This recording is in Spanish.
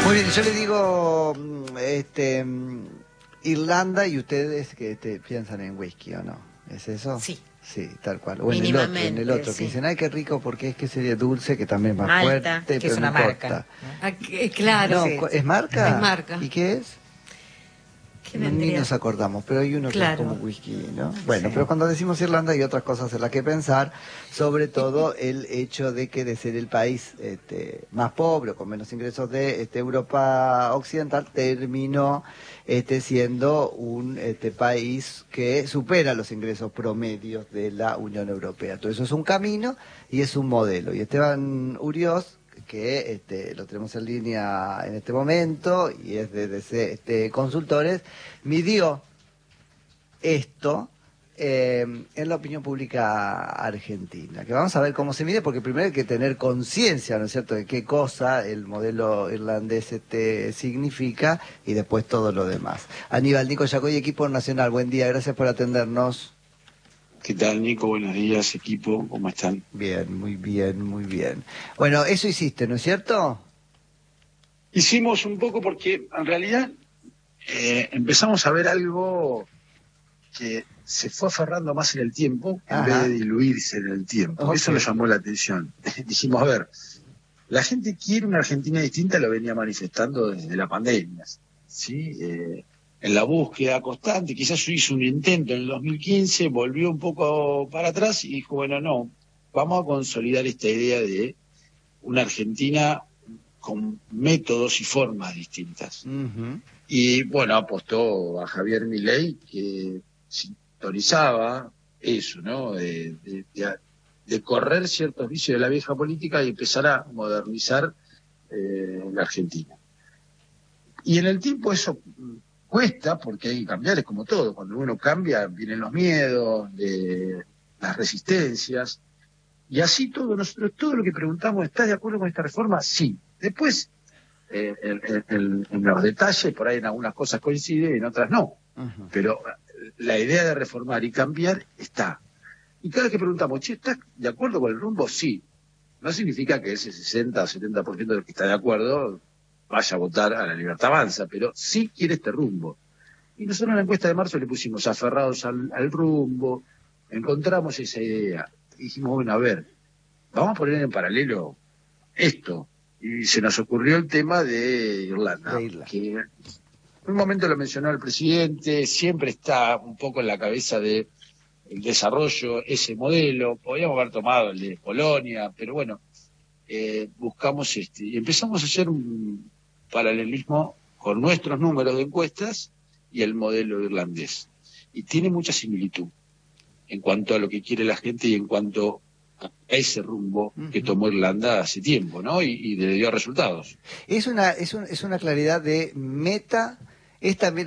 Muy bien, yo le digo Irlanda y ustedes que piensan en whisky, ¿o no? ¿Es eso? Sí. Sí, tal cual. O en el otro, sí. que dicen, ay, qué rico, porque es que sería dulce, que también es más Malta, fuerte, que pero es una no importa. marca. Claro. No, Sí, sí. ¿es marca? Es marca. ¿Y qué es? ¿Qué Ni vendría? nos acordamos, pero hay uno que es Claro. como whisky, ¿no? Bueno, Sí. pero cuando decimos Irlanda hay otras cosas en las que pensar, sobre todo el hecho de que de ser el país más pobre, o con menos ingresos de Europa Occidental, terminó siendo un país que supera los ingresos promedios de la Unión Europea. Todo eso es un camino y es un modelo. Y Esteban Uriós, que lo tenemos en línea en este momento y es de DC Consultores, midió esto en la opinión pública argentina, que vamos a ver cómo se mide, porque primero hay que tener conciencia, ¿no es cierto?, de qué cosa el modelo irlandés significa y después todo lo demás. Aníbal Nico Yacoy, equipo nacional, buen día, gracias por atendernos. ¿Qué tal, Nico? Buenos días, equipo. ¿Cómo están? Bien, muy bien, muy bien. Bueno, eso hiciste, ¿no es cierto? Hicimos un poco porque, en realidad, empezamos a ver algo que se fue aferrando más en el tiempo en vez de diluirse en el tiempo. Okay. Eso nos llamó la atención. Dijimos, a ver, la gente quiere una Argentina distinta, lo venía manifestando desde la pandemia, ¿sí? En la búsqueda constante, quizás hizo un intento en el 2015, volvió un poco para atrás y dijo, bueno, no, vamos a consolidar esta idea de una Argentina con métodos y formas distintas. Y bueno, apostó a Javier Milei, que sintonizaba eso, ¿no? De correr ciertos vicios de la vieja política y empezar a modernizar la Argentina. Y en el tiempo eso cuesta, porque hay que cambiar, es como todo, cuando uno cambia vienen los miedos, las resistencias, y así todo, nosotros todo lo que preguntamos, ¿estás de acuerdo con esta reforma? Sí. Después, en los detalles, por ahí en algunas cosas coincide, en otras no, pero la idea de reformar y cambiar está. Y cada vez que preguntamos, che, ¿estás de acuerdo con el rumbo? Sí. No significa que ese 60 o 70% de los que está de acuerdo vaya a votar a La Libertad Avanza, pero sí quiere este rumbo. Y nosotros en la encuesta de marzo le pusimos aferrados al rumbo, encontramos esa idea. Y dijimos, bueno, a ver, vamos a poner en paralelo esto. Y se nos ocurrió el tema de Irlanda. Que en un momento lo mencionó el presidente, siempre está un poco en la cabeza de el desarrollo, ese modelo. Podríamos haber tomado el de Polonia, pero bueno, buscamos y empezamos a hacer un paralelismo con nuestros números de encuestas y el modelo irlandés. Y tiene mucha similitud en cuanto a lo que quiere la gente y en cuanto a ese rumbo que tomó Irlanda hace tiempo, ¿no? Y le dio resultados. Es una claridad de meta, es también